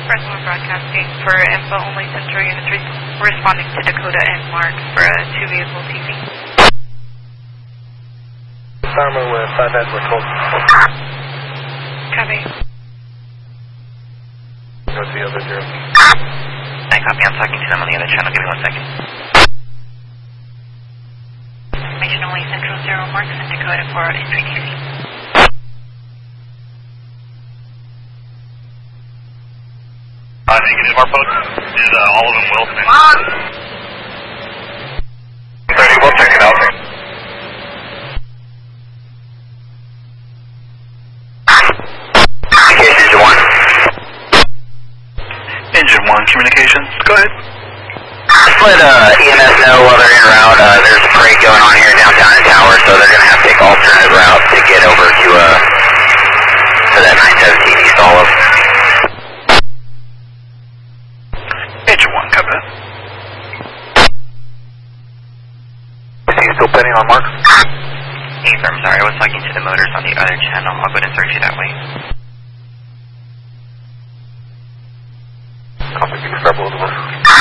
First one broadcasting for info only. Central Units responding to Dakota and Mark for a 2-vehicle TC. Farmer with 5 Edward Colt. Copy. Go to the other 0. I copy. I'm talking to them on the other channel. Give me 1 second. Information only. Central 0 Mark and Dakota for entry TC. Negative. Our post is all of them Wilson. 30, we'll check it out. Engine 1. Engine 1, communications. Go ahead. Just let EMS know while they're en route. There's a parade going on here downtown in Tower, so they're going to have to take alternate route to get over to that 917 East Olive. Engine 1, cover that. Is he still pending on Mark? Hey, sir, I'm sorry. I was talking to the motors on the other channel. I'll go ahead and search you that way. Copy, keep the trouble a little bit.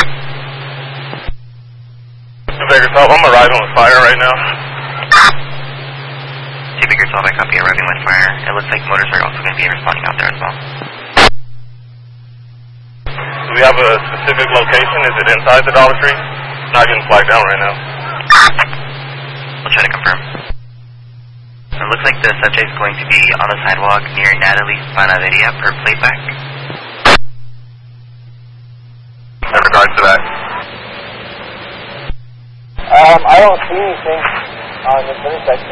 Baker 12, I'm arriving with fire right now. Baker 12, I copy. Arriving with fire. It looks like motors are also going to be responding out there as well. Do we have a specific location? Is it inside the Dollar Tree? Not getting flagged down right now. We'll try to confirm. It looks like the subject is going to be on the sidewalk near Natalie's Panaderia per playback. In regards to that. I don't see anything on this intersection.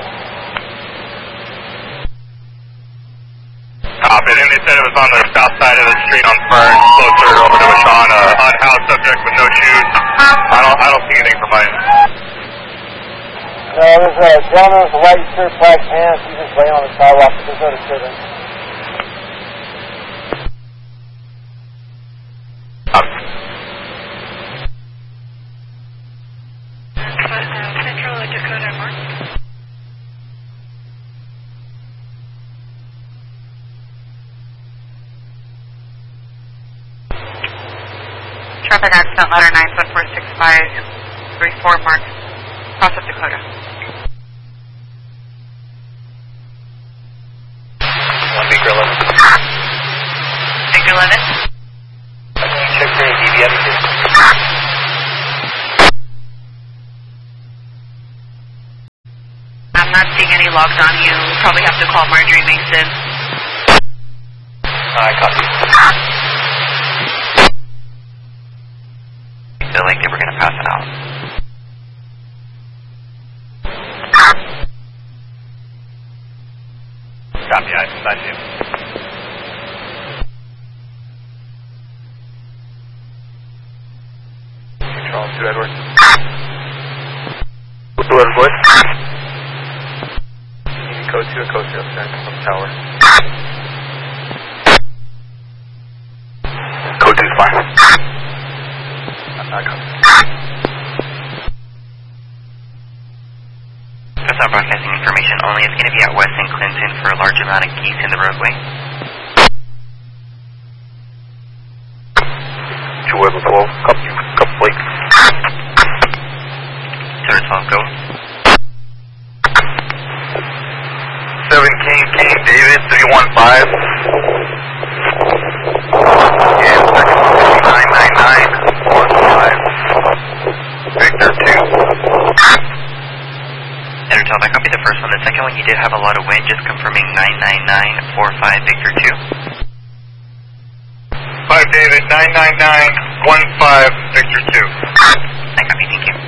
Copy. And they said it was on the south side of the street on Fern, closer over to Vashon, unhoused subject with no shoes. I don't see anything from my end. No, there's a gentleman with a white shirt, black pants. He's just laying on the sidewalk. There's no disturbance. Central Dakota Mark. Traffic accident ladder 9146534 Mark. Cross of Dakota. 1 Baker 11. Baker 11. Can you check for any DVS here? I'm not seeing any logs on you. Probably have to call Marjorie Mason. I copy. I feel like they were going to pass it out. Copy, I see him. Control 2 Edward. 2 Edward, voice. Code 2 and code 0, sir, from Tower. Code 2 is fine. I copy. That's not broadcasting information only. It's going to be at West and Clinton for a large amount of geese in the roadway. 2 Edward 12, copy, complete. 212, go. 7 King David 315. And second 99915. Victor 2. Center 12, I copy the first one. The second one, you did have a lot of wind, just confirming 99945 Victor 2. 5 David, 99915 Victor 2. I copy, thank you.